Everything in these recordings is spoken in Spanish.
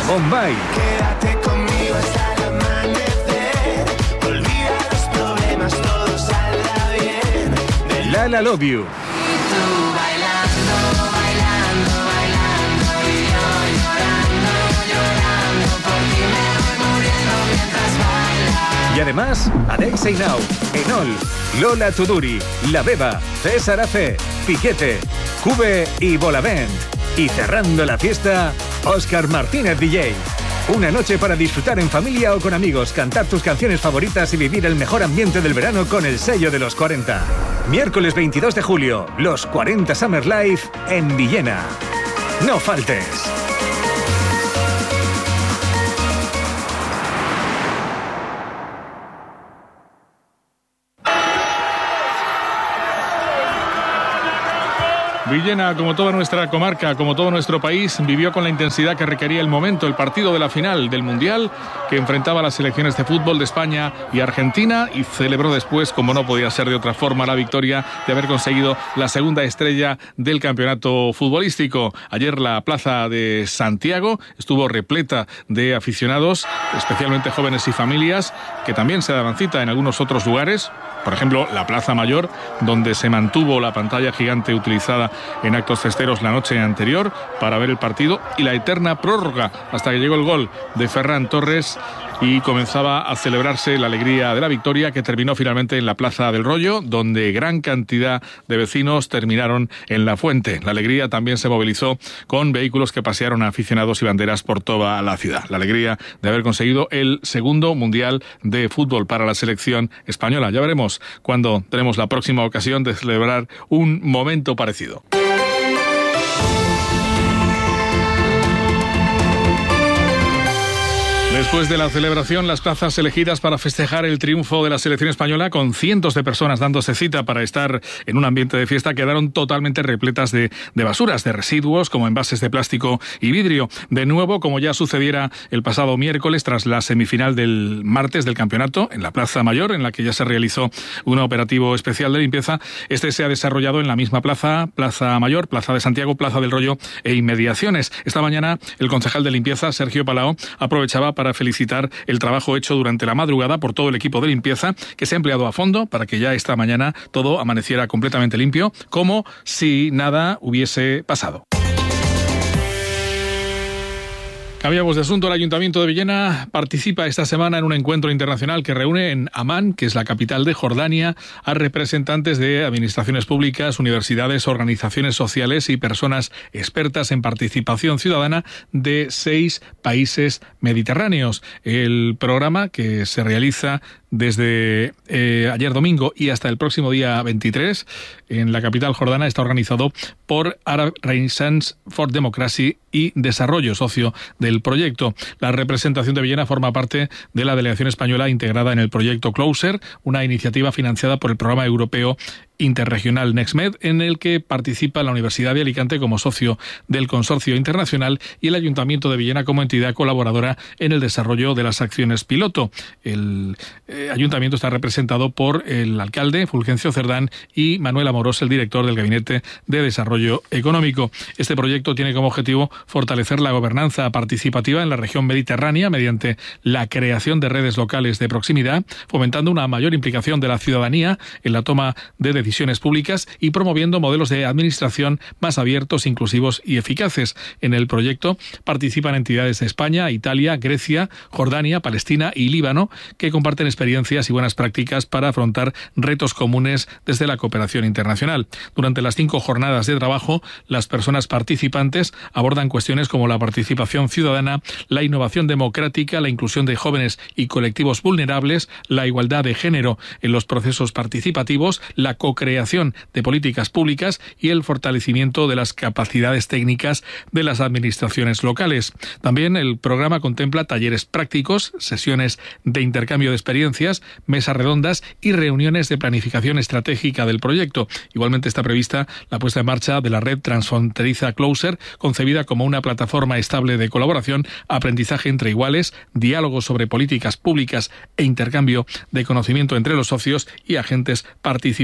Bombay. Quédate conmigo hasta el amanecer. Olvida los problemas, todo saldrá bien. Lala Love You. Y además, Adele Say Now, Enol, Lola Tuduri, La Beba, César Ace, Piquete, Cube y Bolavent. Y cerrando la fiesta, Óscar Martínez DJ. Una noche para disfrutar en familia o con amigos, cantar tus canciones favoritas y vivir el mejor ambiente del verano con el sello de los 40. Miércoles 22 de julio, los 40 Summer Live en Villena. No faltes. Villena, como toda nuestra comarca, como todo nuestro país, vivió con la intensidad que requería el momento, el partido de la final del Mundial, que enfrentaba a las selecciones de fútbol de España y Argentina, y celebró después, como no podía ser de otra forma, la victoria de haber conseguido la segunda estrella del campeonato futbolístico. Ayer la plaza de Santiago estuvo repleta de aficionados, especialmente jóvenes y familias, que también se daban cita en algunos otros lugares. Por ejemplo, la Plaza Mayor, donde se mantuvo la pantalla gigante utilizada en actos festeros la noche anterior para ver el partido, y la eterna prórroga hasta que llegó el gol de Ferran Torres y comenzaba a celebrarse la alegría de la victoria, que terminó finalmente en la Plaza del Rollo, donde gran cantidad de vecinos terminaron en la fuente. La alegría también se movilizó con vehículos que pasearon a aficionados y banderas por toda la ciudad. La alegría de haber conseguido el segundo Mundial de Fútbol para la selección española. Ya veremos cuándo tenemos la próxima ocasión de celebrar un momento parecido. Después de la celebración, las plazas elegidas para festejar el triunfo de la selección española, con cientos de personas dándose cita para estar en un ambiente de fiesta, quedaron totalmente repletas de basuras, de residuos como envases de plástico y vidrio. De nuevo, como ya sucediera el pasado miércoles, tras la semifinal del martes del campeonato, en la Plaza Mayor, en la que ya se realizó un operativo especial de limpieza, este se ha desarrollado en la misma plaza, Plaza Mayor, Plaza de Santiago, Plaza del Rollo e inmediaciones. Esta mañana, el concejal de limpieza, Sergio Palao, aprovechaba para felicitar el trabajo hecho durante la madrugada por todo el equipo de limpieza, que se ha empleado a fondo para que ya esta mañana todo amaneciera completamente limpio, como si nada hubiese pasado. Cambiamos de asunto. El Ayuntamiento de Villena participa esta semana en un encuentro internacional que reúne en Amán, que es la capital de Jordania, a representantes de administraciones públicas, universidades, organizaciones sociales y personas expertas en participación ciudadana de 6 países mediterráneos. El programa, que se realiza desde ayer domingo y hasta el próximo día 23 en la capital jordana, está organizado por Arab Renaissance for Democracy y Desarrollo, socio del proyecto. La representación de Villena forma parte de la delegación española integrada en el proyecto Closer, una iniciativa financiada por el programa europeo interregional NextMed, en el que participa la Universidad de Alicante como socio del consorcio internacional y el Ayuntamiento de Villena como entidad colaboradora en el desarrollo de las acciones piloto. El Ayuntamiento está representado por el alcalde Fulgencio Cerdán y Manuel Amorós, el director del Gabinete de Desarrollo Económico. Este proyecto tiene como objetivo fortalecer la gobernanza participativa en la región mediterránea mediante la creación de redes locales de proximidad, fomentando una mayor implicación de la ciudadanía en la toma de decisiones públicas y promoviendo modelos de administración más abiertos, inclusivos y eficaces. En el proyecto participan entidades de España, Italia, Grecia, Jordania, Palestina y Líbano, que comparten experiencias y buenas prácticas para afrontar retos comunes desde la cooperación internacional. Durante las 5 jornadas de trabajo, las personas participantes abordan cuestiones como la participación ciudadana, la innovación democrática, la inclusión de jóvenes y colectivos vulnerables, la igualdad de género en los procesos participativos, la co-creación de políticas públicas y el fortalecimiento de las capacidades técnicas de las administraciones locales. También el programa contempla talleres prácticos, sesiones de intercambio de experiencias, mesas redondas y reuniones de planificación estratégica del proyecto. Igualmente está prevista la puesta en marcha de la red transfronteriza Closer, concebida como una plataforma estable de colaboración, aprendizaje entre iguales, diálogo sobre políticas públicas e intercambio de conocimiento entre los socios y agentes participantes.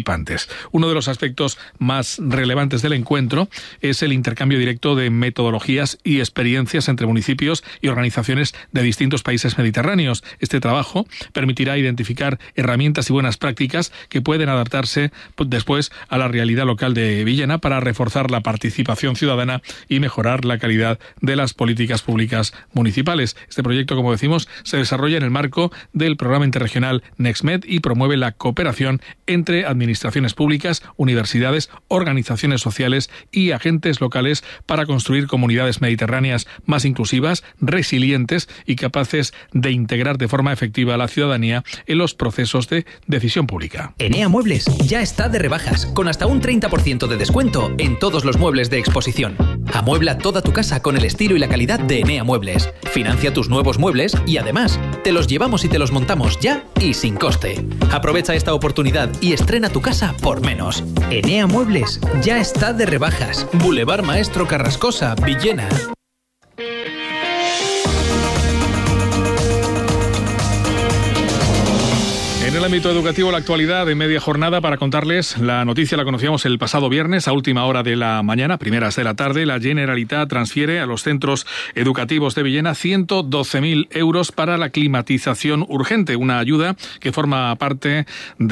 municipales. Uno de los aspectos más relevantes del encuentro es el intercambio directo de metodologías y experiencias entre municipios y organizaciones de distintos países mediterráneos. Este trabajo permitirá identificar herramientas y buenas prácticas que pueden adaptarse después a la realidad local de Villena para reforzar la participación ciudadana y mejorar la calidad de las políticas públicas municipales. Este proyecto, como decimos, se desarrolla en el marco del programa interregional NextMed y promueve la cooperación entre administraciones públicas, universidades, organizaciones sociales y agentes locales para construir comunidades mediterráneas más inclusivas, resilientes y capaces de integrar de forma efectiva a la ciudadanía en los procesos de decisión pública. Enea Muebles ya está de rebajas, con hasta un 30% de descuento en todos los muebles de exposición. Amuebla toda tu casa con el estilo y la calidad de Enea Muebles. Financia tus nuevos muebles y además te los llevamos y te los montamos ya y sin coste. Aprovecha esta oportunidad y estrena tu casa por menos. Enea Muebles ya está de rebajas. Boulevard Maestro Carrascosa, Villena. En el ámbito educativo, la actualidad de media jornada, para contarles la noticia, la conocíamos el pasado viernes a última hora de la mañana, primeras de la tarde. La Generalitat transfiere a los centros educativos de Villena 112.000 euros para la climatización urgente, una ayuda que forma parte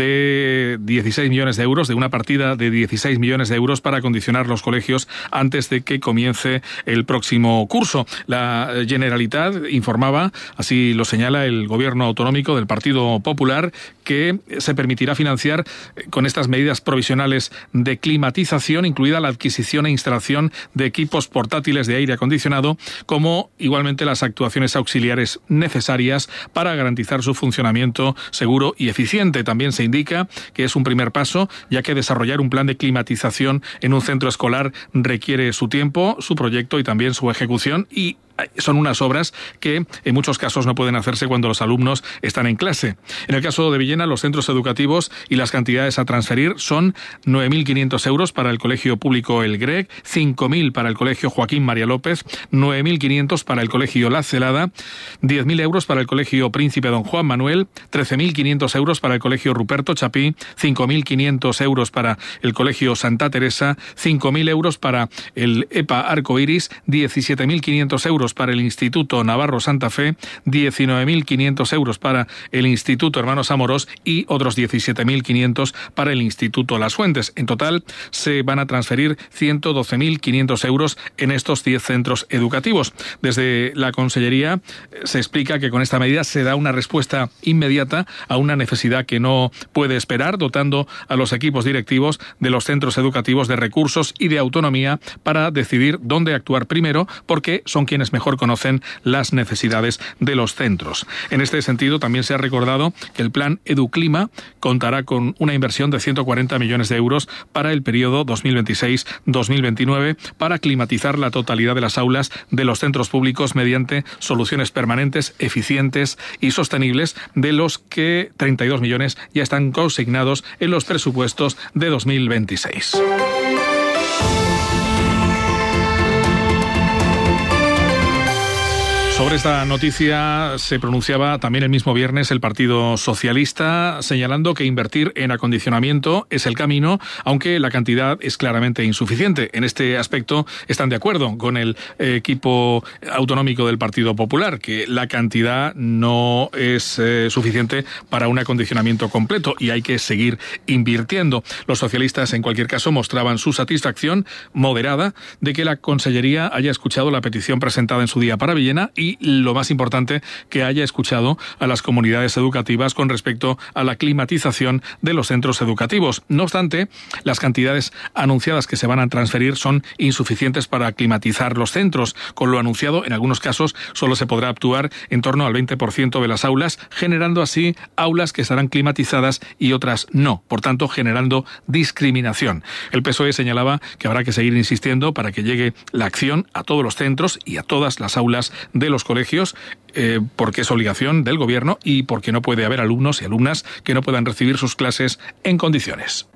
de 16 millones de euros, de una partida de 16 millones de euros para acondicionar los colegios antes de que comience el próximo curso. La Generalitat informaba, así lo señala el gobierno autonómico del Partido Popular, que se permitirá financiar con estas medidas provisionales de climatización, incluida la adquisición e instalación de equipos portátiles de aire acondicionado, como igualmente las actuaciones auxiliares necesarias para garantizar su funcionamiento seguro y eficiente. También se indica que es un primer paso, ya que desarrollar un plan de climatización en un centro escolar requiere su tiempo, su proyecto y también su ejecución, y son unas obras que en muchos casos no pueden hacerse cuando los alumnos están en clase. En el caso de Villena, los centros educativos y las cantidades a transferir son 9.500 euros para el Colegio Público El Grec, 5.000 para el Colegio Joaquín María López, 9.500 para el Colegio La Celada, 10.000 euros para el Colegio Príncipe Don Juan Manuel, 13.500 euros para el Colegio Ruperto Chapí, 5.500 euros para el Colegio Santa Teresa, 5.000 euros para el EPA Arcoiris, 17.500 euros para el Instituto Navarro Santa Fe, 19.500 euros para el Instituto Hermanos Amorós y otros 17.500 para el Instituto Las Fuentes. En total se van a transferir 112.500 euros en estos 10 centros educativos. Desde la Consellería se explica que con esta medida se da una respuesta inmediata a una necesidad que no puede esperar, dotando a los equipos directivos de los centros educativos de recursos y de autonomía para decidir dónde actuar primero, porque son quienes mejor conocen las necesidades de los centros. En este sentido, también se ha recordado que el plan Educlima contará con una inversión de 140 millones de euros para el periodo 2026-2029 para climatizar la totalidad de las aulas de los centros públicos mediante soluciones permanentes, eficientes y sostenibles, de los que 32 millones ya están consignados en los presupuestos de 2026. Sobre esta noticia se pronunciaba también el mismo viernes el Partido Socialista, señalando que invertir en acondicionamiento es el camino, aunque la cantidad es claramente insuficiente. En este aspecto están de acuerdo con el equipo autonómico del Partido Popular, que la cantidad no es suficiente para un acondicionamiento completo y hay que seguir invirtiendo. Los socialistas, en cualquier caso, mostraban su satisfacción moderada de que la Consellería haya escuchado la petición presentada en su día para Villena y, lo más importante, que haya escuchado a las comunidades educativas con respecto a la climatización de los centros educativos. No obstante, las cantidades anunciadas que se van a transferir son insuficientes para climatizar los centros. Con lo anunciado, en algunos casos solo se podrá actuar en torno al 20% de las aulas, generando así aulas que estarán climatizadas y otras no, por tanto generando discriminación. El PSOE señalaba que habrá que seguir insistiendo para que llegue la acción a todos los centros y a todas las aulas de los colegios, porque es obligación del gobierno y porque no puede haber alumnos y alumnas que no puedan recibir sus clases en condiciones.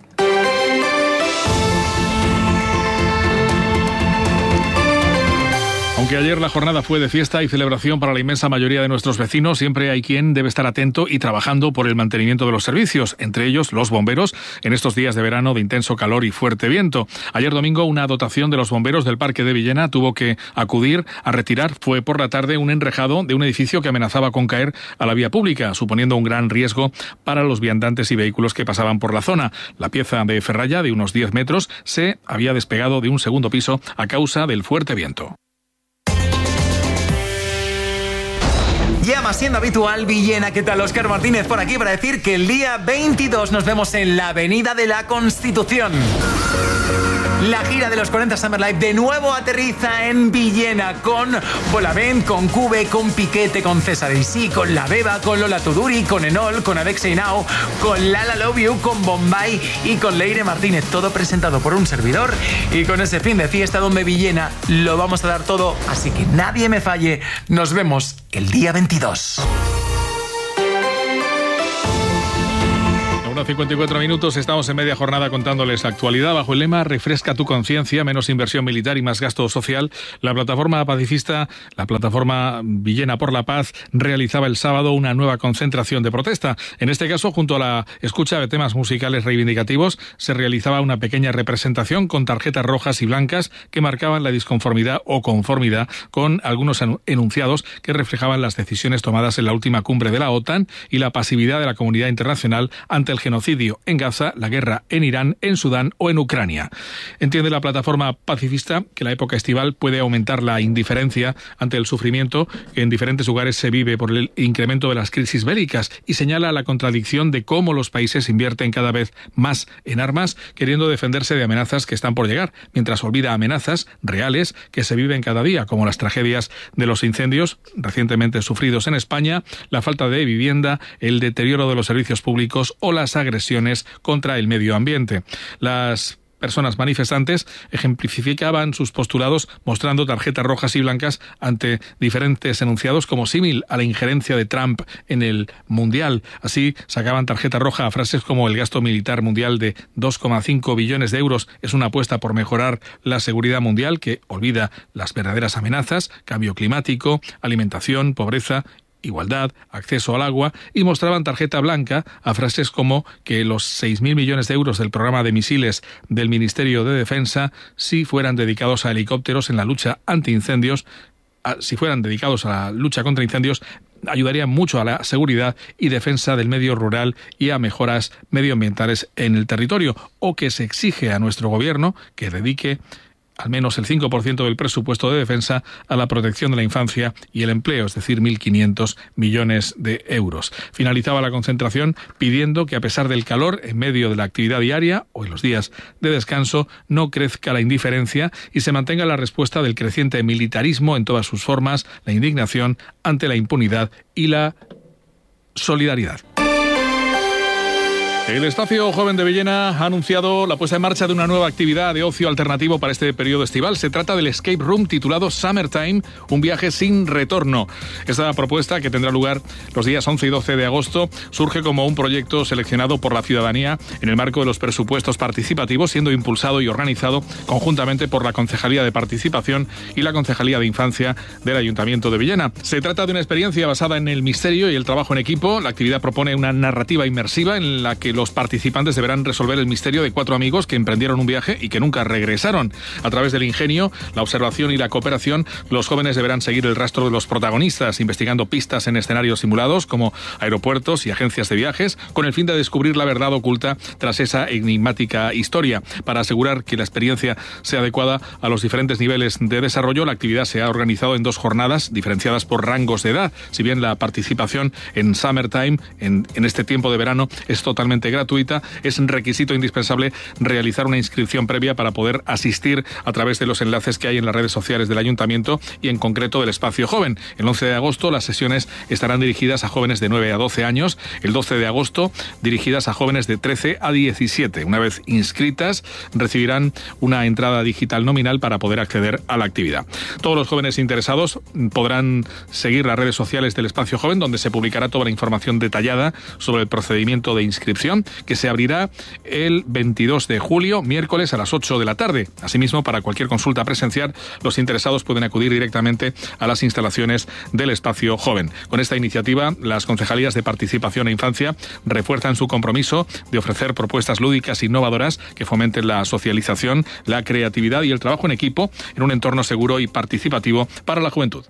Aunque ayer la jornada fue de fiesta y celebración para la inmensa mayoría de nuestros vecinos, siempre hay quien debe estar atento y trabajando por el mantenimiento de los servicios, entre ellos los bomberos, en estos días de verano de intenso calor y fuerte viento. Ayer domingo, una dotación de los bomberos del Parque de Villena tuvo que acudir a retirar, fue por la tarde, un enrejado de un edificio que amenazaba con caer a la vía pública, suponiendo un gran riesgo para los viandantes y vehículos que pasaban por la zona. La pieza de ferralla, de unos 10 metros, se había despegado de un segundo piso a causa del fuerte viento. Ya siendo habitual, Villena, ¿qué tal? Óscar Martínez por aquí para decir que el día 22 nos vemos en la Avenida de la Constitución. La gira de los 40 Summer Live de nuevo aterriza en Villena con Bolavent, con Cube, con Piquete, con César y Sí, con La Beba, con Lola Tuduri, con Enol, con Adexei Now, con Lala Love You, con Bombay y con Leire Martínez. Todo presentado por un servidor y con ese fin de fiesta donde Villena lo vamos a dar todo. Así que nadie me falle. Nos vemos el día 22. 54 minutos, estamos en media jornada contándoles la actualidad bajo el lema Refresca tu conciencia, menos inversión militar y más gasto social. La plataforma pacifista, la plataforma Villena por la Paz, realizaba el sábado una nueva concentración de protesta. En este caso, junto a la escucha de temas musicales reivindicativos, se realizaba una pequeña representación con tarjetas rojas y blancas que marcaban la disconformidad o conformidad con algunos enunciados que reflejaban las decisiones tomadas en la última cumbre de la OTAN y la pasividad de la comunidad internacional ante el genocidio en Gaza, la guerra en Irán, en Sudán o en Ucrania. Entiende la plataforma pacifista que la época estival puede aumentar la indiferencia ante el sufrimiento que en diferentes lugares se vive por el incremento de las crisis bélicas y señala la contradicción de cómo los países invierten cada vez más en armas queriendo defenderse de amenazas que están por llegar, mientras olvida amenazas reales que se viven cada día, como las tragedias de los incendios recientemente sufridos en España, la falta de vivienda, el deterioro de los servicios públicos o las agresiones contra el medio ambiente. Las personas manifestantes ejemplificaban sus postulados mostrando tarjetas rojas y blancas ante diferentes enunciados como símil a la injerencia de Trump en el Mundial. Así sacaban tarjeta roja a frases como el gasto militar mundial de 2,5 billones de euros es una apuesta por mejorar la seguridad mundial que olvida las verdaderas amenazas, cambio climático, alimentación, pobreza, igualdad, acceso al agua, y mostraban tarjeta blanca a frases como que los 6.000 millones de euros del programa de misiles del Ministerio de Defensa, si fueran dedicados a helicópteros en la lucha antiincendios, si fueran dedicados a la lucha contra incendios, ayudarían mucho a la seguridad y defensa del medio rural y a mejoras medioambientales en el territorio, o que se exige a nuestro gobierno que dedique al menos el 5% del presupuesto de defensa a la protección de la infancia y el empleo, es decir, 1.500 millones de euros. Finalizaba la concentración pidiendo que a pesar del calor, en medio de la actividad diaria o en los días de descanso, no crezca la indiferencia y se mantenga la respuesta del creciente militarismo en todas sus formas, la indignación ante la impunidad y la solidaridad. El Espacio Joven de Villena ha anunciado la puesta en marcha de una nueva actividad de ocio alternativo para este periodo estival. Se trata del escape room titulado Summertime, un viaje sin retorno. Esta propuesta, que tendrá lugar los días 11 y 12 de agosto, surge como un proyecto seleccionado por la ciudadanía en el marco de los presupuestos participativos, siendo impulsado y organizado conjuntamente por la Concejalía de Participación y la Concejalía de Infancia del Ayuntamiento de Villena. Se trata de una experiencia basada en el misterio y el trabajo en equipo. La actividad propone una narrativa inmersiva en la que los participantes deberán resolver el misterio de 4 amigos que emprendieron un viaje y que nunca regresaron. A través del ingenio, la observación y la cooperación, los jóvenes deberán seguir el rastro de los protagonistas, investigando pistas en escenarios simulados como aeropuertos y agencias de viajes, con el fin de descubrir la verdad oculta tras esa enigmática historia. Para asegurar que la experiencia sea adecuada a los diferentes niveles de desarrollo, la actividad se ha organizado en 2 jornadas diferenciadas por rangos de edad. Si bien la participación en Summertime, en este tiempo de verano, es totalmente gratuita, es un requisito indispensable realizar una inscripción previa para poder asistir a través de los enlaces que hay en las redes sociales del Ayuntamiento y en concreto del Espacio Joven. El 11 de agosto las sesiones estarán dirigidas a jóvenes de 9 a 12 años, el 12 de agosto dirigidas a jóvenes de 13 a 17. Una vez inscritas, recibirán una entrada digital nominal para poder acceder a la actividad. Todos los jóvenes interesados podrán seguir las redes sociales del Espacio Joven, donde se publicará toda la información detallada sobre el procedimiento de inscripción. inscripción, que se abrirá el 22 de julio, miércoles a las 8 de la tarde. Asimismo, para cualquier consulta presencial, los interesados pueden acudir directamente a las instalaciones del Espacio Joven. Con esta iniciativa, las concejalías de Participación e Infancia refuerzan su compromiso de ofrecer propuestas lúdicas innovadoras que fomenten la socialización, la creatividad y el trabajo en equipo en un entorno seguro y participativo para la juventud.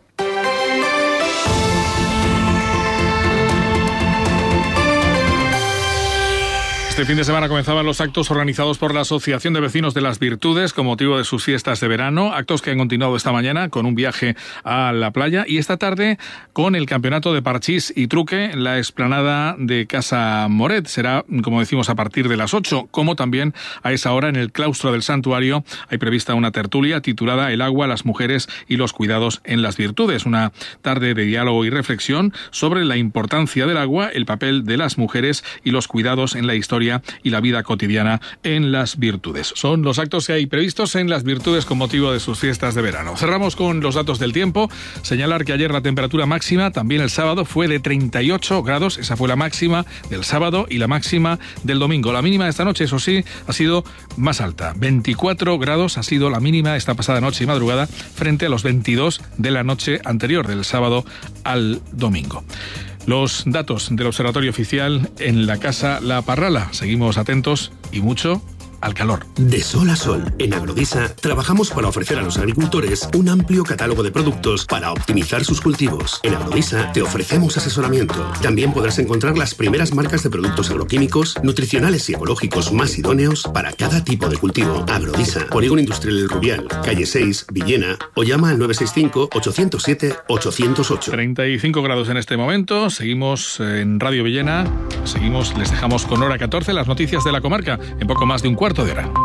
Este fin de semana comenzaban los actos organizados por la Asociación de Vecinos de las Virtudes con motivo de sus fiestas de verano, actos que han continuado esta mañana con un viaje a la playa y esta tarde con el campeonato de parchís y truque en la explanada de Casa Moret. Será, como decimos, a partir de las 8, como también a esa hora en el claustro del santuario hay prevista una tertulia titulada El agua, las mujeres y los cuidados en las virtudes. Una tarde de diálogo y reflexión sobre la importancia del agua, el papel de las mujeres y los cuidados en la historia y la vida cotidiana en las virtudes. Son los actos que hay previstos en las virtudes con motivo de sus fiestas de verano. Cerramos con los datos del tiempo. Señalar que ayer la temperatura máxima, también el sábado, fue de 38 grados. Esa fue la máxima del sábado y la máxima del domingo. La mínima de esta noche, eso sí, ha sido más alta. 24 grados ha sido la mínima esta pasada noche y madrugada frente a los 22 de la noche anterior, del sábado al domingo. Los datos del Observatorio Oficial en la Casa La Parrala. Seguimos atentos y mucho al calor. De sol a sol, en Agrodisa trabajamos para ofrecer a los agricultores un amplio catálogo de productos para optimizar sus cultivos. En Agrodisa te ofrecemos asesoramiento. También podrás encontrar las primeras marcas de productos agroquímicos, nutricionales y ecológicos más idóneos para cada tipo de cultivo. Agrodisa, Polígono Industrial El Rubial, calle 6, Villena, o llama al 965-807-808. 35 grados en este momento. Seguimos en Radio Villena. Les dejamos con hora 14 las noticias de la comarca en poco más de un cuarto de hora.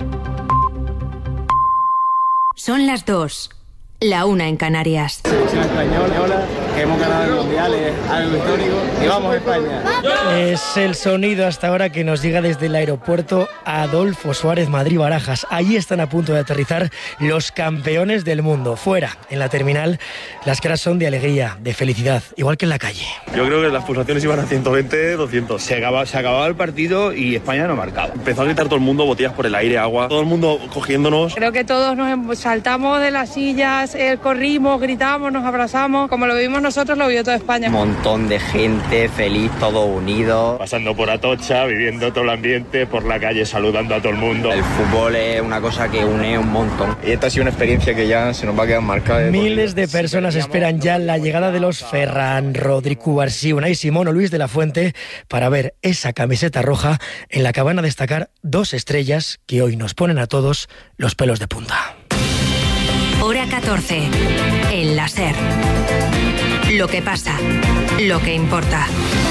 Son las 2, la 1 en Canarias. Selección española, que hemos ganado el mundial, es algo histórico y vamos a España. Es el sonido hasta ahora que nos llega desde el aeropuerto Adolfo Suárez Madrid-Barajas. Allí están a punto de aterrizar los campeones del mundo. Fuera, en la terminal, las caras son de alegría, de felicidad, igual que en la calle. Yo creo que las pulsaciones iban a 120, 200. Se acababa el partido y España no marcaba. Empezó a gritar todo el mundo, botellas por el aire, agua, todo el mundo cogiéndonos. Creo que todos nos saltamos de las sillas, corrimos, gritamos, nos abrazamos. Como lo vivimos nosotros, lo vivió toda España. Un montón de gente feliz, todo unido. Pasando por Atocha, viviendo todo el ambiente, por la calle saludando a todo el mundo. El fútbol es una cosa que une un montón. Y esta ha sido una experiencia que ya se nos va a quedar marcada. Miles de personas esperan ya la llegada de los Ferran, Rodri, Cubarsí, Unai Simón o Luis de la Fuente para ver esa camiseta roja en la que van a destacar dos estrellas que hoy nos ponen a todos los pelos de punta. Hora 14, el la SER. Lo que pasa, lo que importa.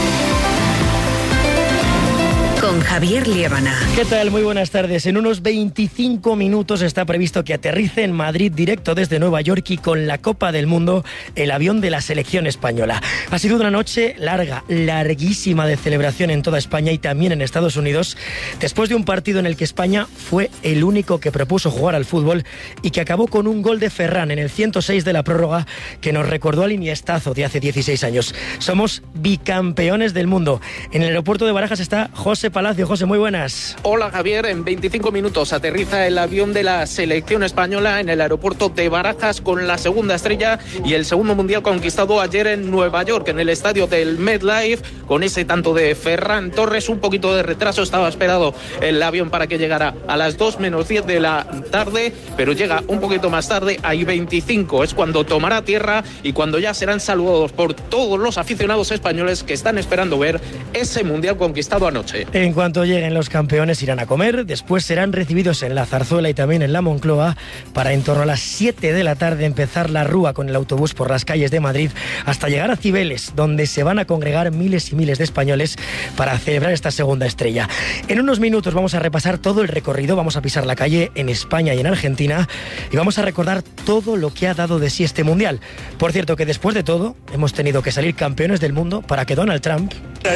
Con Javier Liébana. ¿Qué tal? Muy buenas tardes. En unos 25 minutos está previsto que aterrice en Madrid directo desde Nueva York y con la Copa del Mundo el avión de la selección española. Ha sido una noche larga, larguísima de celebración en toda España y también en Estados Unidos, después de un partido en el que España fue el único que propuso jugar al fútbol y que acabó con un gol de Ferran en el 106 de la prórroga que nos recordó al Iniestazo de hace 16 años. Somos bicampeones del mundo. En el aeropuerto de Barajas está José Palacio. José, muy buenas. Hola Javier, en 25 minutos aterriza el avión de la selección española en el aeropuerto de Barajas con la segunda estrella y el segundo mundial conquistado ayer en Nueva York, en el estadio del MetLife, con ese tanto de Ferran Torres. Un poquito de retraso, estaba esperado el avión para que llegara a las 2 menos 10 de la tarde, pero llega un poquito más tarde, hay 25, es cuando tomará tierra y cuando ya serán saludados por todos los aficionados españoles que están esperando ver ese mundial conquistado anoche. En cuanto lleguen los campeones irán a comer, después serán recibidos en la Zarzuela y también en la Moncloa para en torno a las 7 de la tarde empezar la rúa con el autobús por las calles de Madrid hasta llegar a Cibeles, donde se van a congregar miles y miles de españoles para celebrar esta segunda estrella. En unos minutos vamos a repasar todo el recorrido, vamos a pisar la calle en España y en Argentina y vamos a recordar todo lo que ha dado de sí este mundial. Por cierto que después de todo hemos tenido que salir campeones del mundo para que Donald Trump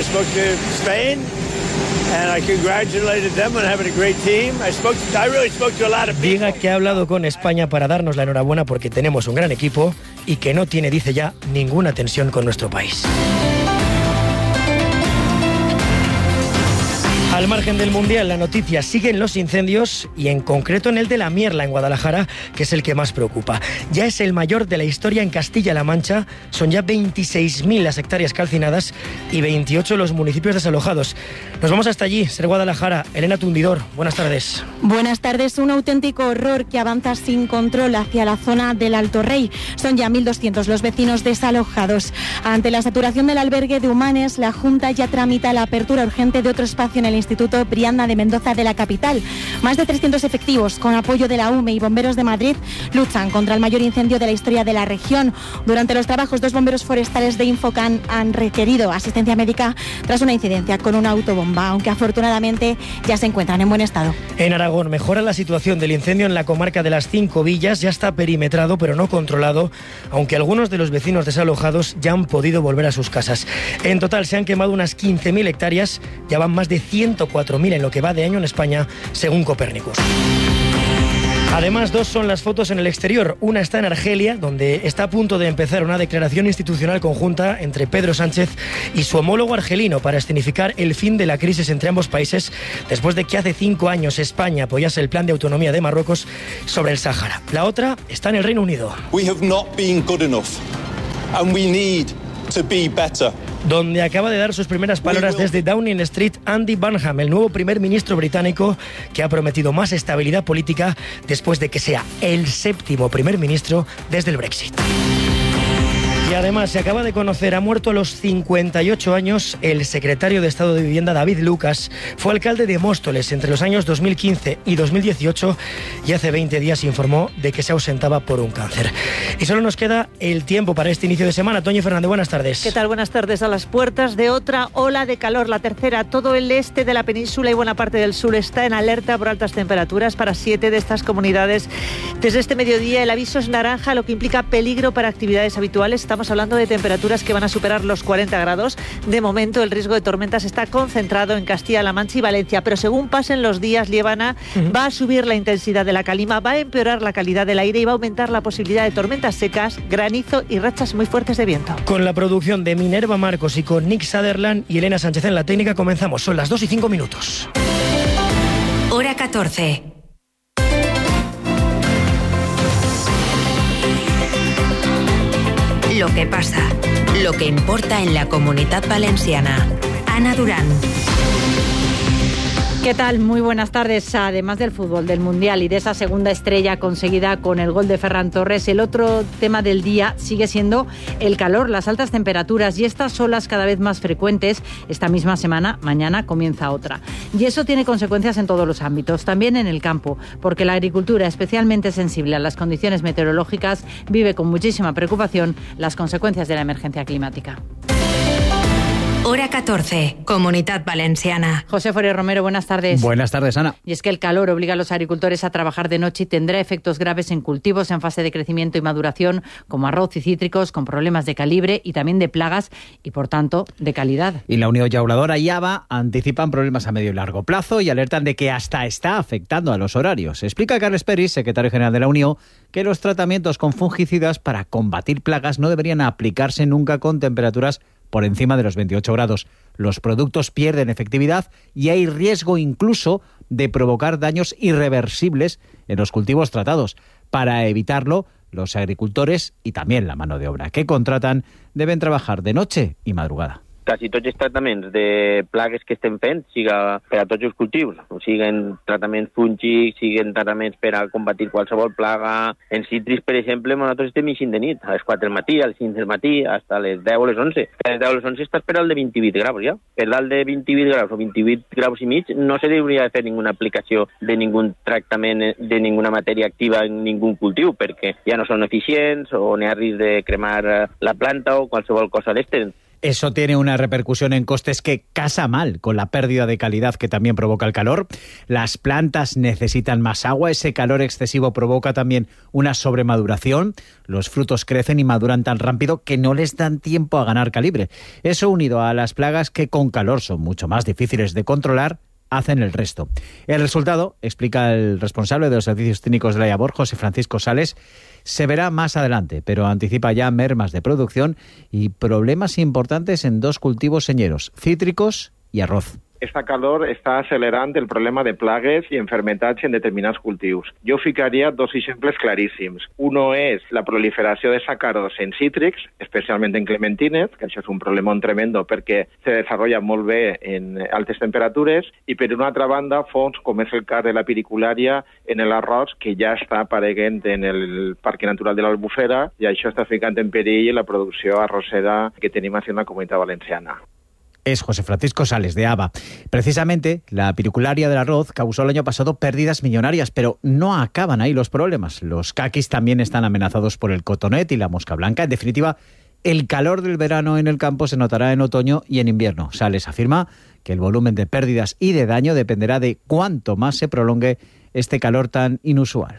diga que ha hablado con España para darnos la enhorabuena porque tenemos un gran equipo y que no tiene, dice ya, ninguna tensión con nuestro país. Al margen del Mundial, la noticia siguen los incendios y en concreto en el de la Mierla, en Guadalajara, que es el que más preocupa. Ya es el mayor de la historia en Castilla-La Mancha, son ya 26.000 las hectáreas calcinadas y 28 los municipios desalojados. Nos vamos hasta allí, Ser Guadalajara. Elena Tundidor, buenas tardes. Buenas tardes, un auténtico horror que avanza sin control hacia la zona del Alto Rey. Son ya 1.200 los vecinos desalojados. Ante la saturación del albergue de Humanes, la Junta ya tramita la apertura urgente de otro espacio en el Instituto Brianda de Mendoza de la capital. Más de 300 efectivos, con apoyo de la UME y bomberos de Madrid, luchan contra el mayor incendio de la historia de la región. Durante los trabajos, 2 bomberos forestales de Infocan han requerido asistencia médica tras una incidencia con una autobomba, aunque afortunadamente ya se encuentran en buen estado. En Aragón mejora la situación del incendio en la comarca de las 5 Villas. Ya está perimetrado, pero no controlado, aunque algunos de los vecinos desalojados ya han podido volver a sus casas. En total se han quemado unas 15.000 hectáreas, ya van más de 104.000 en lo que va de año en España, según Copérnicus. Además, 2 son las fotos en el exterior. Una está en Argelia, donde está a punto de empezar una declaración institucional conjunta entre Pedro Sánchez y su homólogo argelino para escenificar el fin de la crisis entre ambos países, después de que hace 5 años España apoyase el plan de autonomía de Marruecos sobre el Sáhara. La otra está en el Reino Unido. We have not been good enough, and we need to be better. Donde acaba de dar sus primeras palabras desde Downing Street Andy Burnham, el nuevo primer ministro británico, que ha prometido más estabilidad política después de que sea el 7º primer ministro desde el Brexit. Y además se acaba de conocer, ha muerto a los 58 años el secretario de Estado de Vivienda David Lucas. Fue alcalde de Móstoles entre los años 2015 y 2018 y hace 20 días informó de que se ausentaba por un cáncer. Y solo nos queda el tiempo para este inicio de semana. Toñi Fernández, buenas tardes. ¿Qué tal? Buenas tardes. A las puertas de otra ola de calor, la tercera. Todo el este de la península y buena parte del sur está en alerta por altas temperaturas para 7 de estas comunidades. Desde este mediodía el aviso es naranja, lo que implica peligro para actividades habituales. Estamos hablando de temperaturas que van a superar los 40 grados. De momento el riesgo de tormentas está concentrado en Castilla-La Mancha y Valencia, pero según pasen los días, Liébana, va a subir la intensidad de la calima, va a empeorar la calidad del aire y va a aumentar la posibilidad de tormentas secas, granizo y rachas muy fuertes de viento. Con la producción de Minerva Marcos y con Nick Sutherland y Elena Sánchez en la técnica comenzamos. Son las 2:05. Hora 14. Lo que pasa, lo que importa en la Comunitat Valenciana. Ana Durán. ¿Qué tal? Muy buenas tardes. Además del fútbol, del Mundial y de esa segunda estrella conseguida con el gol de Ferran Torres, el otro tema del día sigue siendo el calor, las altas temperaturas y estas olas cada vez más frecuentes. Esta misma semana, mañana, comienza otra. Y eso tiene consecuencias en todos los ámbitos, también en el campo, porque la agricultura, especialmente sensible a las condiciones meteorológicas, vive con muchísima preocupación las consecuencias de la emergencia climática. Hora 14, Comunitat Valenciana. José Forer Romero, buenas tardes. Buenas tardes, Ana. Y es que el calor obliga a los agricultores a trabajar de noche y tendrá efectos graves en cultivos en fase de crecimiento y maduración, como arroz y cítricos, con problemas de calibre y también de plagas y, por tanto, de calidad. Y la Unión Llauradora y ABA anticipan problemas a medio y largo plazo y alertan de que hasta está afectando a los horarios. Explica Carles Peris, secretario general de la Unión, que los tratamientos con fungicidas para combatir plagas no deberían aplicarse nunca con temperaturas por encima de los 28 grados. Los productos pierden efectividad y hay riesgo incluso de provocar daños irreversibles en los cultivos tratados. Para evitarlo, los agricultores y también la mano de obra que contratan deben trabajar de noche y madrugada. Quasi tots els tractaments de plagues que estem fent, siga per a tots els cultius, siguen tractaments fúngics, siguen tractaments per a combatir qualsevol plaga. En cítrics, per exemple, nosaltres estem ixint de nit, a les 4 del matí, a les 5 del matí, fins a les 10 o les 11. A les 10 o les 11 estàs per al de 28 graus, ja. Per dalt de 28 graus o 28 graus i mig no se hauria de fer ninguna aplicació de ningun tractament de ninguna matèria activa en ningun cultiu, perquè ja no són eficients o n'hi ha risc de cremar la planta o qualsevol cosa d'estes. Eso tiene una repercusión en costes que casa mal con la pérdida de calidad que también provoca el calor. Las plantas necesitan más agua, ese calor excesivo provoca también una sobremaduración. Los frutos crecen y maduran tan rápido que no les dan tiempo a ganar calibre. Eso unido a las plagas que con calor son mucho más difíciles de controlar, hacen el resto. El resultado, explica el responsable de los servicios técnicos de la IABOR, José Francisco Sales, se verá más adelante, pero anticipa ya mermas de producción y problemas importantes en 2 cultivos señeros, cítricos y arroz. esta calor està acelerant el problema de plagues i enfermetats en determinats cultius. Jo ficaria dos exemples claríssims. Uno és la proliferació de sàcaros en cítrics, especialment en clementines, que això és un problema tremendo perquè se desenvolupa molt bé en altes temperatures, i per una altra banda, fonts com és el cas de la piriculària en l'arròs, que ja està apareguent en el Parc Natural de l'Albufera, i això està ficant en perill la producció arrossera que tenim en la Comunitat Valenciana. Es José Francisco Sales, de ABA. Precisamente, la piricularia del arroz causó el año pasado pérdidas millonarias, pero no acaban ahí los problemas. Los caquis también están amenazados por el cotonet y la mosca blanca. En definitiva, el calor del verano en el campo se notará en otoño y en invierno. Sales afirma que el volumen de pérdidas y de daño dependerá de cuánto más se prolongue este calor tan inusual.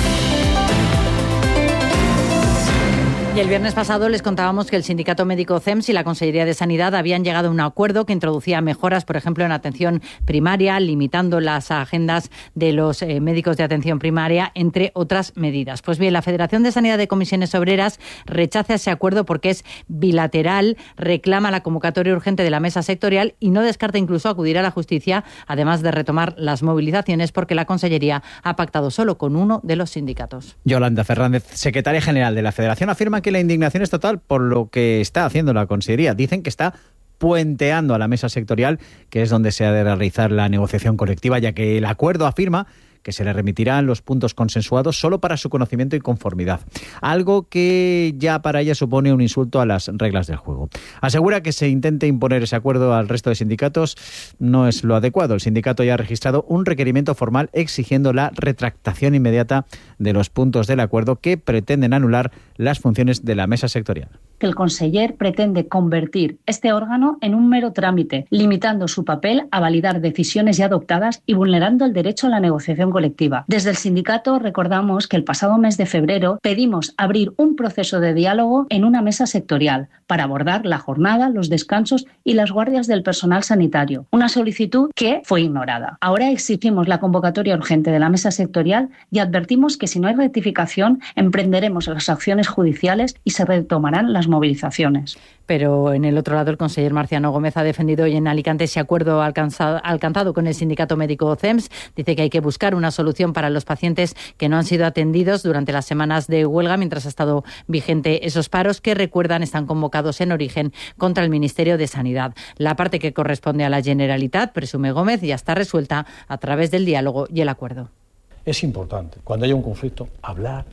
Y el viernes pasado les contábamos que el Sindicato Médico CEMS y la Consellería de Sanidad habían llegado a un acuerdo que introducía mejoras, por ejemplo, en atención primaria, limitando las agendas de los médicos de atención primaria, entre otras medidas. Pues bien, la Federación de Sanidad de Comisiones Obreras rechaza ese acuerdo porque es bilateral, reclama la convocatoria urgente de la mesa sectorial y no descarta incluso acudir a la justicia, además de retomar las movilizaciones, porque la Consellería ha pactado solo con uno de los sindicatos. Yolanda Fernández, secretaria general de la Federación, afirma que la indignación es total por lo que está haciendo la Consellería. Dicen que está puenteando a la mesa sectorial, que es donde se ha de realizar la negociación colectiva, ya que el acuerdo afirma que se le remitirán los puntos consensuados solo para su conocimiento y conformidad. Algo que ya para ella supone un insulto a las reglas del juego. Asegura que se intente imponer ese acuerdo al resto de sindicatos no es lo adecuado. El sindicato ya ha registrado un requerimiento formal exigiendo la retractación inmediata de los puntos del acuerdo que pretenden anular las funciones de la mesa sectorial. Que el conseller pretende convertir este órgano en un mero trámite, limitando su papel a validar decisiones ya adoptadas y vulnerando el derecho a la negociación colectiva. Desde el sindicato recordamos que el pasado mes de febrero pedimos abrir un proceso de diálogo en una mesa sectorial para abordar la jornada, los descansos y las guardias del personal sanitario, una solicitud que fue ignorada. Ahora exigimos la convocatoria urgente de la mesa sectorial y advertimos que si no hay rectificación emprenderemos las acciones judiciales y se retomarán las movilizaciones. Pero en el otro lado, el conseller Marciano Gómez ha defendido hoy en Alicante ese acuerdo alcanzado con el Sindicato Médico CEMS. Dice que hay que buscar una solución para los pacientes que no han sido atendidos durante las semanas de huelga, mientras ha estado vigente esos paros que, recuerdan, están convocados en origen contra el Ministerio de Sanidad. La parte que corresponde a la Generalitat, presume Gómez, ya está resuelta a través del diálogo y el acuerdo. Es importante, cuando haya un conflicto, hablar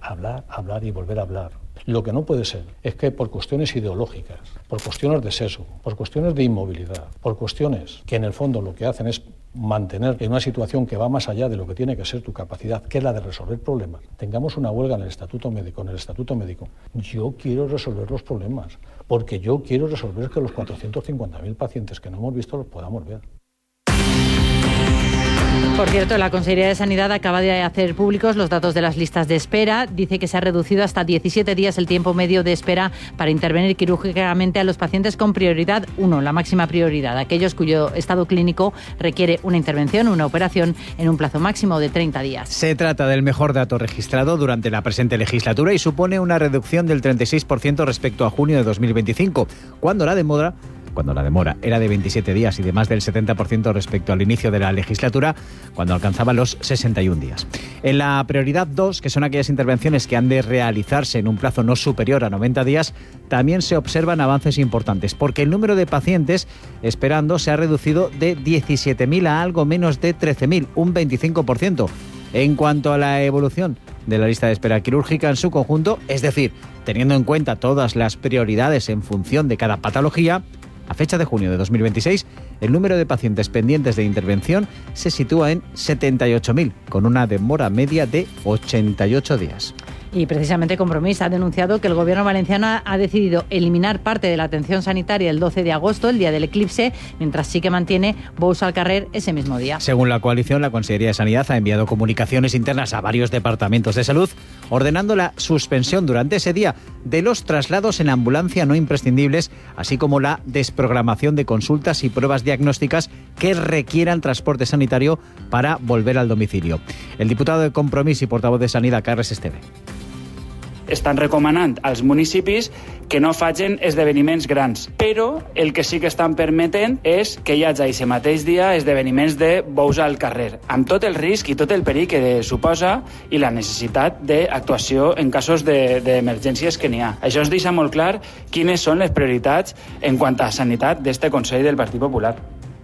y volver a hablar. Lo que no puede ser es que por cuestiones ideológicas, por cuestiones de sesgo, por cuestiones de inmovilidad, por cuestiones que en el fondo lo que hacen es mantener en una situación que va más allá de lo que tiene que ser tu capacidad, que es la de resolver problemas, tengamos una huelga en el Estatuto Médico. Yo quiero resolver los problemas, porque yo quiero resolver que los 450.000 pacientes que no hemos visto los podamos ver. Por cierto, la Consellería de Sanidad acaba de hacer públicos los datos de las listas de espera. Dice que se ha reducido hasta 17 días el tiempo medio de espera para intervenir quirúrgicamente a los pacientes con prioridad 1, la máxima prioridad, aquellos cuyo estado clínico requiere una intervención, una operación, en un plazo máximo de 30 días. Se trata del mejor dato registrado durante la presente legislatura y supone una reducción del 36% respecto a junio de 2025, cuando la demora era de 27 días y de más del 70% respecto al inicio de la legislatura, cuando alcanzaba los 61 días. En la prioridad 2, que son aquellas intervenciones que han de realizarse en un plazo no superior a 90 días, también se observan avances importantes, porque el número de pacientes esperando se ha reducido de 17.000 a algo menos de 13.000, un 25%. En cuanto a la evolución de la lista de espera quirúrgica en su conjunto, es decir, teniendo en cuenta todas las prioridades en función de cada patología, a fecha de junio de 2026, el número de pacientes pendientes de intervención se sitúa en 78.000, con una demora media de 88 días. Y precisamente Compromís ha denunciado que el gobierno valenciano ha decidido eliminar parte de la atención sanitaria el 12 de agosto, el día del eclipse, mientras sí que mantiene Bous al carrer ese mismo día. Según la coalición, la Consellería de Sanidad ha enviado comunicaciones internas a varios departamentos de salud, ordenando la suspensión durante ese día de los traslados en ambulancia no imprescindibles, así como la desprogramación de consultas y pruebas diagnósticas que requieran transporte sanitario para volver al domicilio. El diputado de Compromís y portavoz de Sanidad, Carles Esteve. estan recomanant als municipis que no facin esdeveniments grans, però el que sí que estan permetent és que hi hagi aquest mateix dia esdeveniments de bous al carrer, amb tot el risc i tot el perill que suposa i la necessitat d'actuació en casos d'emergències que n'hi ha. Això ens deixa molt clar quines són les prioritats en quant a sanitat d'este Consell del Partit Popular.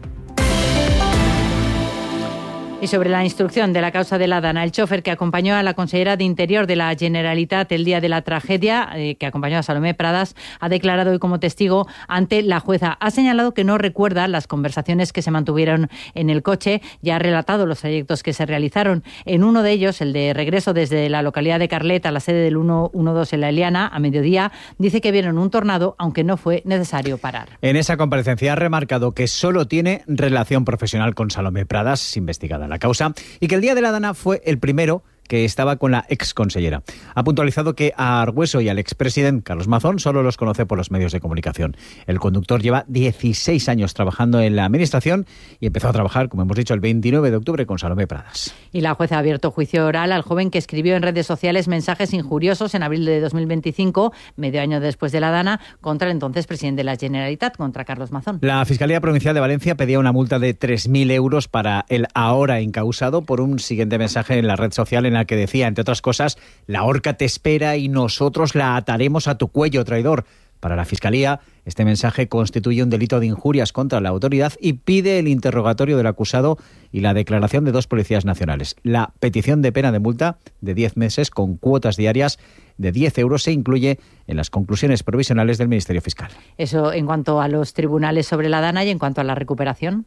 Y sobre la instrucción de la causa de la Dana, el chofer que acompañó a la consellera de Interior de la Generalitat el día de la tragedia, que acompañó a Salomé Pradas, ha declarado hoy como testigo ante la jueza. Ha señalado que no recuerda las conversaciones que se mantuvieron en el coche y ha relatado los trayectos que se realizaron. En uno de ellos, el de regreso desde la localidad de Carlet a la sede del 112 en la Eliana, a mediodía, dice que vieron un tornado, aunque no fue necesario parar. En esa comparecencia ha remarcado que solo tiene relación profesional con Salomé Pradas, investigada la causa, y que el día de la Dana fue el primero que estaba con la exconsellera. Ha puntualizado que a Argüeso y al expresidente Carlos Mazón solo los conoce por los medios de comunicación. El conductor lleva 16 años trabajando en la administración y empezó a trabajar, como hemos dicho, el 29 de octubre con Salomé Pradas. Y la jueza ha abierto juicio oral al joven que escribió en redes sociales mensajes injuriosos en abril de 2025, medio año después de la Dana, contra el entonces presidente de la Generalitat, contra Carlos Mazón. La Fiscalía Provincial de Valencia pedía una multa de 3.000 euros para el ahora encausado por un siguiente mensaje en la red social en la que decía, entre otras cosas, la horca te espera y nosotros la ataremos a tu cuello, traidor. Para la Fiscalía, este mensaje constituye un delito de injurias contra la autoridad y pide el interrogatorio del acusado y la declaración de 2 policías nacionales. La petición de pena de multa de 10 meses con cuotas diarias de 10 euros se incluye en las conclusiones provisionales del Ministerio Fiscal. Eso en cuanto a los tribunales sobre la Dana y en cuanto a la recuperación.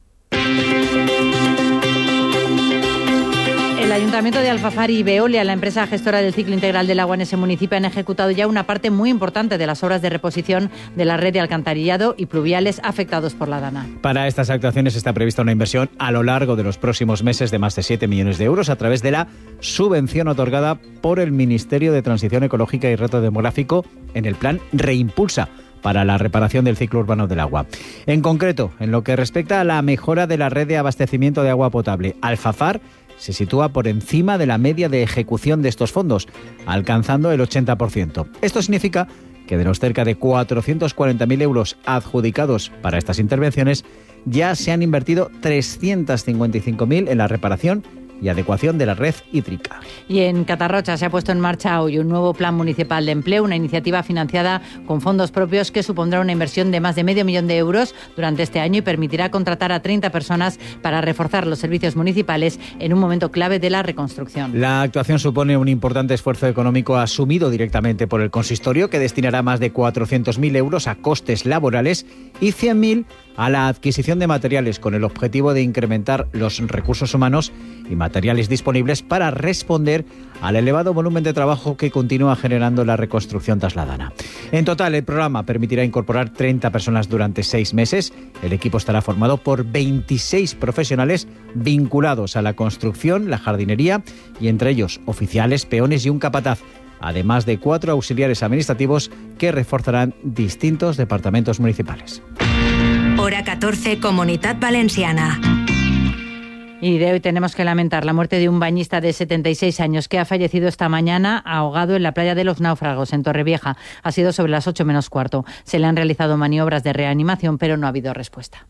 El Ayuntamiento de Alfafar y Veolia, la empresa gestora del ciclo integral del agua en ese municipio, han ejecutado ya una parte muy importante de las obras de reposición de la red de alcantarillado y pluviales afectados por la Dana. Para estas actuaciones está prevista una inversión a lo largo de los próximos meses de más de 7 millones de euros a través de la subvención otorgada por el Ministerio de Transición Ecológica y Reto Demográfico en el plan Reimpulsa para la reparación del ciclo urbano del agua. En concreto, en lo que respecta a la mejora de la red de abastecimiento de agua potable, Alfafar se sitúa por encima de la media de ejecución de estos fondos, alcanzando el 80%. Esto significa que de los cerca de 440.000 euros adjudicados para estas intervenciones, ya se han invertido 355.000 en la reparación y adecuación de la red hídrica. Y en Catarrocha se ha puesto en marcha hoy un nuevo plan municipal de empleo, una iniciativa financiada con fondos propios que supondrá una inversión de más de $500.000 durante este año y permitirá contratar a 30 personas para reforzar los servicios municipales en un momento clave de la reconstrucción. La actuación supone un importante esfuerzo económico asumido directamente por el consistorio, que destinará más de 400.000 euros a costes laborales y 100.000 a la adquisición de materiales, con el objetivo de incrementar los recursos humanos y materiales disponibles para responder al elevado volumen de trabajo que continúa generando la reconstrucción tras la Dana. En total, el programa permitirá incorporar 30 personas durante 6 meses. El equipo estará formado por 26 profesionales vinculados a la construcción, la jardinería y entre ellos oficiales, peones y un capataz, además de 4 auxiliares administrativos que reforzarán distintos departamentos municipales. Hora 14, Comunitat Valenciana. Y de hoy tenemos que lamentar la muerte de un bañista de 76 años que ha fallecido esta mañana ahogado en la playa de los Náufragos, en Torrevieja. Ha sido sobre las 8 menos cuarto. Se le han realizado maniobras de reanimación, pero no ha habido respuesta.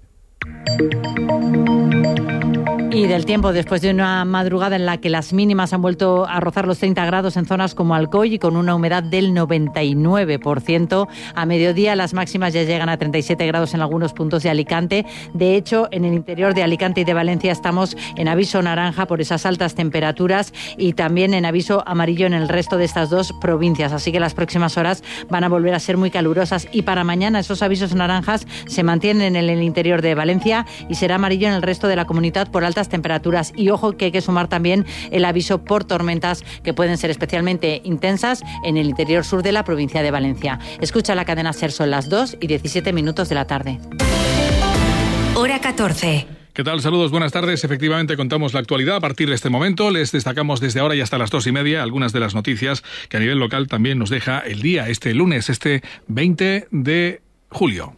Y del tiempo, después de una madrugada en la que las mínimas han vuelto a rozar los 30 grados en zonas como Alcoy y con una humedad del 99%, a mediodía las máximas ya llegan a 37 grados en algunos puntos de Alicante. De hecho, en el interior de Alicante y de Valencia estamos en aviso naranja por esas altas temperaturas y también en aviso amarillo en el resto de estas 2 provincias. Así que las próximas horas van a volver a ser muy calurosas y para mañana esos avisos naranjas se mantienen en el interior de Valencia y será amarillo en el resto de la comunidad por altas temperaturas. Y ojo que hay que sumar también el aviso por tormentas que pueden ser especialmente intensas en el interior sur de la provincia de Valencia. Escucha la cadena SER, son las 2:17 de la tarde. Hora 14. ¿Qué tal? Saludos, buenas tardes. Efectivamente contamos la actualidad. A partir de este momento les destacamos desde ahora y hasta las 2:30 algunas de las noticias que a nivel local también nos deja el día, este lunes, este 20 de julio.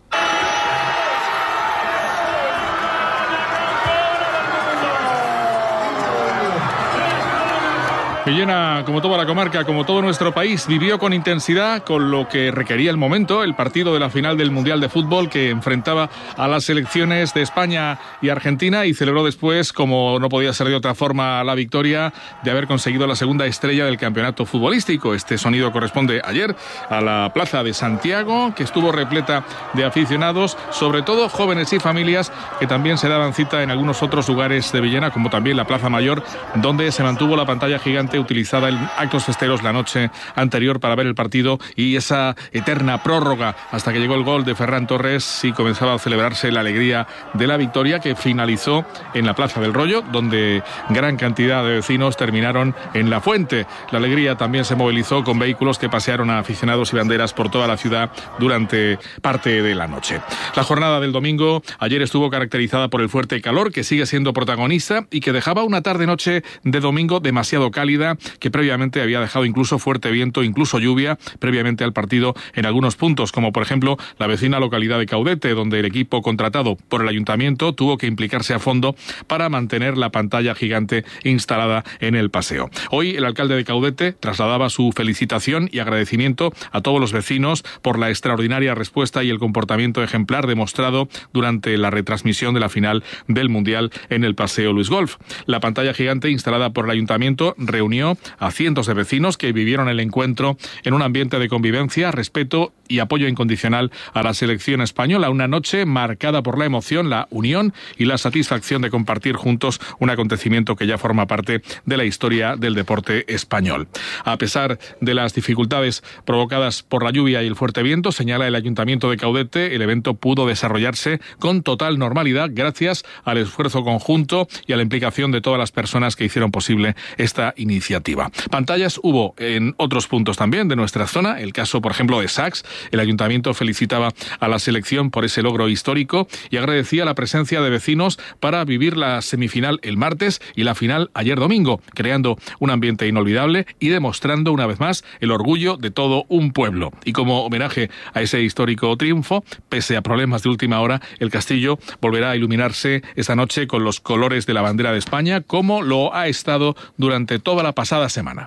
Villena, como toda la comarca, como todo nuestro país, vivió con intensidad, con lo que requería el momento, el partido de la final del Mundial de Fútbol que enfrentaba a las selecciones de España y Argentina, y celebró después, como no podía ser de otra forma, la victoria de haber conseguido la segunda estrella del campeonato futbolístico. Este sonido corresponde ayer a la Plaza de Santiago, que estuvo repleta de aficionados, sobre todo jóvenes y familias que también se daban cita en algunos otros lugares de Villena, como también la Plaza Mayor, donde se mantuvo la pantalla gigante utilizada en actos festeros la noche anterior para ver el partido y esa eterna prórroga hasta que llegó el gol de Ferran Torres y comenzaba a celebrarse la alegría de la victoria, que finalizó en la Plaza del Rollo, donde gran cantidad de vecinos terminaron en la fuente. La alegría también se movilizó con vehículos que pasearon a aficionados y banderas por toda la ciudad durante parte de la noche. La jornada del domingo ayer estuvo caracterizada por el fuerte calor, que sigue siendo protagonista y que dejaba una tarde-noche de domingo demasiado cálida, que previamente había dejado incluso fuerte viento, incluso lluvia, previamente al partido en algunos puntos, como por ejemplo la vecina localidad de Caudete, donde el equipo contratado por el ayuntamiento tuvo que implicarse a fondo para mantener la pantalla gigante instalada en el paseo. Hoy el alcalde de Caudete trasladaba su felicitación y agradecimiento a todos los vecinos por la extraordinaria respuesta y el comportamiento ejemplar demostrado durante la retransmisión de la final del Mundial en el Paseo Luis Golf. La pantalla gigante instalada por el ayuntamiento reunió a cientos de vecinos que vivieron el encuentro en un ambiente de convivencia, respeto y apoyo incondicional a la selección española. Una noche marcada por la emoción, la unión y la satisfacción de compartir juntos un acontecimiento que ya forma parte de la historia del deporte español. A pesar de las dificultades provocadas por la lluvia y el fuerte viento, señala el Ayuntamiento de Caudete, el evento pudo desarrollarse con total normalidad gracias al esfuerzo conjunto y a la implicación de todas las personas que hicieron posible esta iniciativa. Pantallas hubo en otros puntos también de nuestra zona. El caso, por ejemplo, de Sax. El ayuntamiento felicitaba a la selección por ese logro histórico y agradecía la presencia de vecinos para vivir la semifinal el martes y la final ayer domingo, creando un ambiente inolvidable y demostrando una vez más el orgullo de todo un pueblo. Y como homenaje a ese histórico triunfo, pese a problemas de última hora, el castillo volverá a iluminarse esta noche con los colores de la bandera de España, como lo ha estado durante toda la pasada semana.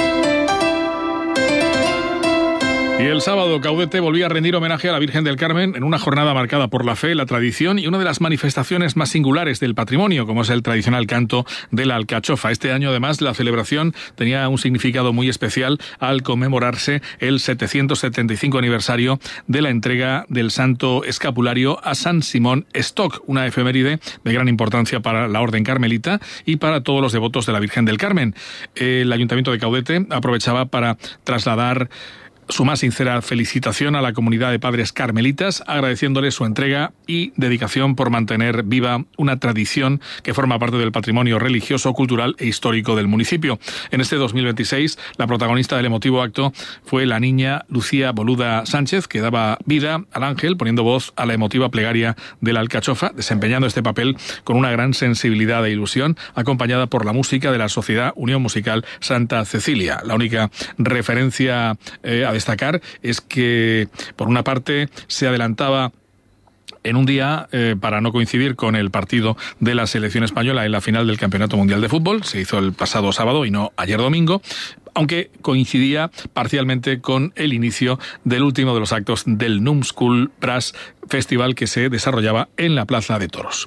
Y el sábado, Caudete volvía a rendir homenaje a la Virgen del Carmen en una jornada marcada por la fe, la tradición y una de las manifestaciones más singulares del patrimonio, como es el tradicional canto de la alcachofa. Este año, además, la celebración tenía un significado muy especial al conmemorarse el 775 aniversario de la entrega del Santo Escapulario a San Simón Stock, una efeméride de gran importancia para la Orden Carmelita y para todos los devotos de la Virgen del Carmen. El Ayuntamiento de Caudete aprovechaba para trasladar su más sincera felicitación a la comunidad de padres carmelitas, agradeciéndoles su entrega y dedicación por mantener viva una tradición que forma parte del patrimonio religioso, cultural e histórico del municipio. En este 2026, la protagonista del emotivo acto fue la niña Lucía Boluda Sánchez, que daba vida al ángel, poniendo voz a la emotiva plegaria de la alcachofa, desempeñando este papel con una gran sensibilidad e ilusión, acompañada por la música de la Sociedad Unión Musical Santa Cecilia. La única referencia a destacar es que, por una parte, se adelantaba en un día para no coincidir con el partido de la selección española en la final del Campeonato Mundial de Fútbol. Se hizo el pasado sábado y no ayer domingo, aunque coincidía parcialmente con el inicio del último de los actos del Numskull Brass Festival, que se desarrollaba en la Plaza de Toros.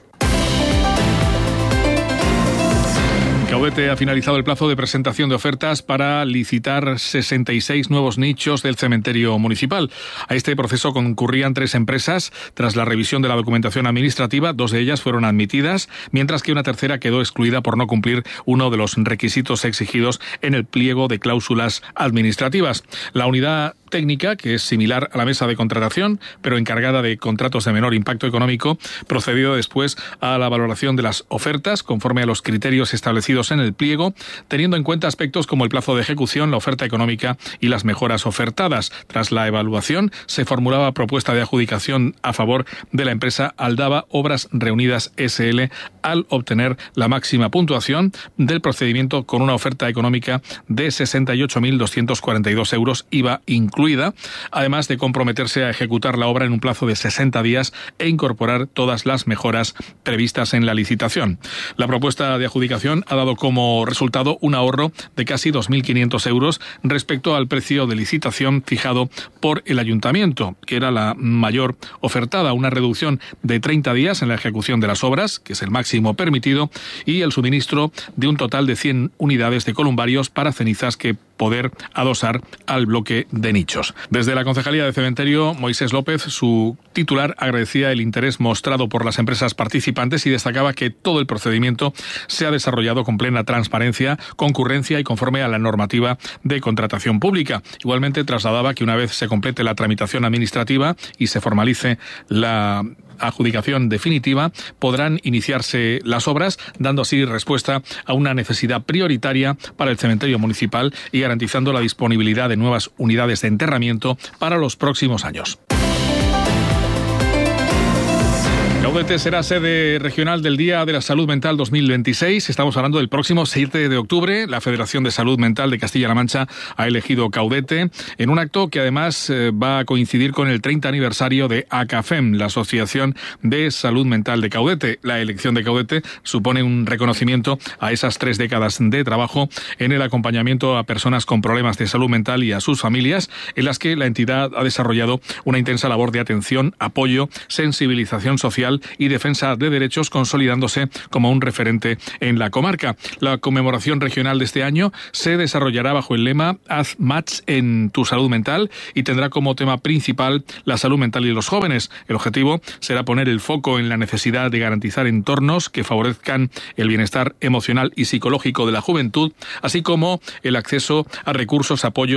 Caudete ha finalizado el plazo de presentación de ofertas para licitar 66 nuevos nichos del cementerio municipal. A este proceso concurrían 3 empresas. Tras la revisión de la documentación administrativa, 2 de ellas fueron admitidas, mientras que una tercera quedó excluida por no cumplir uno de los requisitos exigidos en el pliego de cláusulas administrativas. La unidad técnica, que es similar a la mesa de contratación, pero encargada de contratos de menor impacto económico, procedió después a la valoración de las ofertas conforme a los criterios establecidos en el pliego, teniendo en cuenta aspectos como el plazo de ejecución, la oferta económica y las mejoras ofertadas. Tras la evaluación, se formulaba propuesta de adjudicación a favor de la empresa Aldaba Obras Reunidas SL, al obtener la máxima puntuación del procedimiento con una oferta económica de 68.242 euros, IVA incluido. incluida, además de comprometerse a ejecutar la obra en un plazo de 60 días e incorporar todas las mejoras previstas en la licitación. La propuesta de adjudicación ha dado como resultado un ahorro de casi 2.500 euros respecto al precio de licitación fijado por el ayuntamiento, que era la mayor ofertada, una reducción de 30 días en la ejecución de las obras, que es el máximo permitido, y el suministro de un total de 100 unidades de columbarios para cenizas que poder adosar al bloque de nichos. Desde la Concejalía de Cementerio, Moisés López, su titular, agradecía el interés mostrado por las empresas participantes y destacaba que todo el procedimiento se ha desarrollado con plena transparencia, concurrencia y conforme a la normativa de contratación pública. Igualmente trasladaba que una vez se complete la tramitación administrativa y se formalice la adjudicación definitiva, podrán iniciarse las obras, dando así respuesta a una necesidad prioritaria para el cementerio municipal y garantizando la disponibilidad de nuevas unidades de enterramiento para los próximos años. Caudete será sede regional del Día de la Salud Mental 2026. Estamos hablando del próximo 7 de octubre. La Federación de Salud Mental de Castilla-La Mancha ha elegido Caudete en un acto que además va a coincidir con el 30 aniversario de ACAFEM, la Asociación de Salud Mental de Caudete. La elección de Caudete supone un reconocimiento a esas 3 décadas de trabajo en el acompañamiento a personas con problemas de salud mental y a sus familias, en las que la entidad ha desarrollado una intensa labor de atención, apoyo, sensibilización social y defensa de derechos, consolidándose como un referente en la comarca. La conmemoración regional de este año se desarrollará bajo el lema Haz match en tu salud mental y tendrá como tema principal la salud mental y los jóvenes. El objetivo será poner el foco en la necesidad de garantizar entornos que favorezcan el bienestar emocional y psicológico de la juventud, así como el acceso a recursos, apoyo